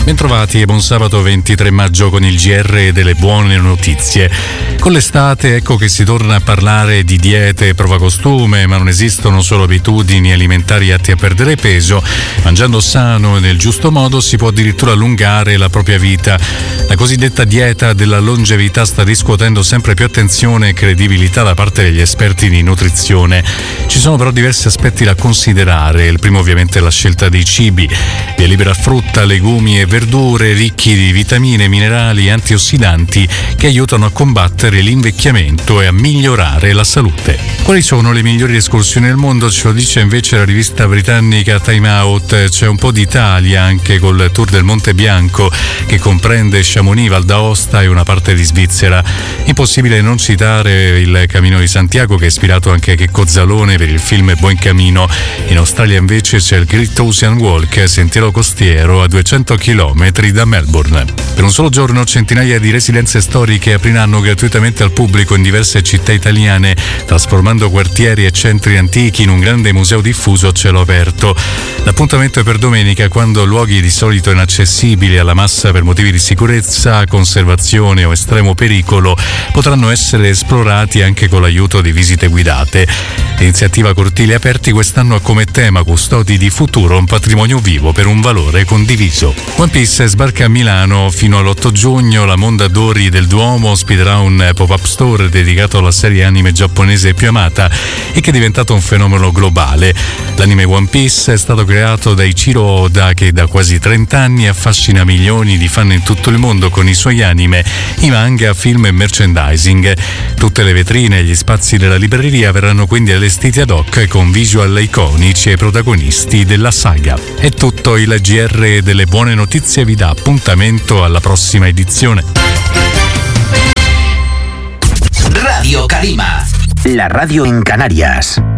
Bentrovati e buon sabato 23 maggio con il GR delle buone notizie. Con l'estate ecco che si torna a parlare di diete prova costume, ma non esistono solo abitudini alimentari atti a perdere peso. Mangiando sano e nel giusto modo si può addirittura allungare la propria vita. La cosiddetta dieta della longevità sta riscuotendo sempre più attenzione e credibilità da parte degli esperti di nutrizione. Ci sono però diversi aspetti da considerare. Il primo ovviamente è la scelta dei cibi. Via libera a frutta, legumi e verdure ricchi di vitamine, minerali e antiossidanti che aiutano a combattere l'invecchiamento e a migliorare la salute. Quali sono le migliori escursioni del mondo? Ce lo dice invece la rivista britannica Time Out. C'è un po' d'Italia anche col Tour del Monte Bianco che comprende Chamonix, Val d'Aosta e una parte di Svizzera. Impossibile non citare il Camino di Santiago che ha ispirato anche Checco Zalone per il film Buon Camino. In Australia invece c'è il Great Ocean Walk, sentiero costiero a 200 km da Melbourne. Per un solo giorno centinaia di residenze storiche apriranno gratuitamente al pubblico in diverse città italiane, trasformando quartieri e centri antichi in un grande museo diffuso a cielo aperto. L'appuntamento è per domenica, quando luoghi di solito inaccessibili alla massa per motivi di sicurezza, conservazione o estremo pericolo potranno essere esplorati anche con l'aiuto di visite guidate. L'iniziativa Cortili Aperti quest'anno ha come tema Custodi di futuro, un patrimonio vivo per un valore condiviso. One Piece sbarca a Milano fino all'8 giugno, la Mondadori del Duomo ospiterà un pop-up store dedicato alla serie anime giapponese più amata e che è diventato un fenomeno globale. L'anime One Piece è stato creato da Ichiro Oda, che da quasi 30 anni affascina milioni di fan in tutto il mondo con i suoi anime, i manga, film e merchandising. Tutte le vetrine e gli spazi della libreria verranno quindi allestiti ad hoc con visual iconici e protagonisti della saga. È tutto, il GR delle buone notizie vi dà appuntamento alla prossima edizione. Radio Calima, la radio en Canarias.